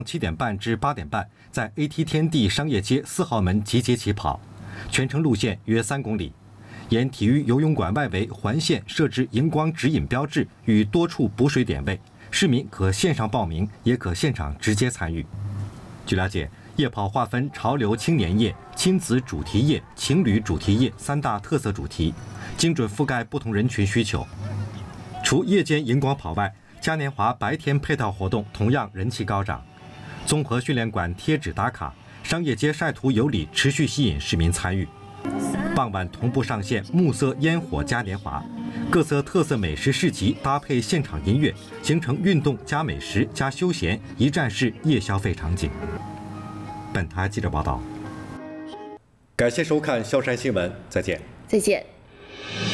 7点半至8点半，在 AT 天地商业街4号门集结起跑，全程路线约3公里。沿体育游泳馆外围环线设置荧光指引标志与多处补水点位，市民可线上报名，也可现场直接参与。据了解，夜跑划分潮流青年夜、亲子主题夜、情侣主题夜3大特色主题，精准覆盖不同人群需求。除夜间荧光跑外，嘉年华白天配套活动同样人气高涨。综合训练馆贴纸打卡，商业街晒图有礼持续吸引市民参与。傍晚同步上线暮色烟火嘉年华，各色特色美食市集搭配现场音乐，形成运动加美食加休闲一站式夜消费场景。本台记者报道。感谢收看萧山新闻，再见。 再见。